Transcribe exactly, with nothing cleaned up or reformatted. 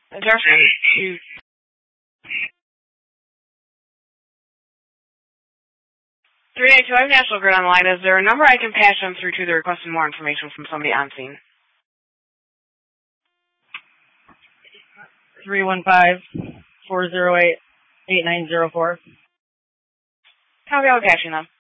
Jefferson, you... three eight two, I have National Grid on the line. Is there a number I can patch them through to the requesting more information from somebody on scene? three one five, four zero eight, eight nine zero four. Copy, I'll be patching them.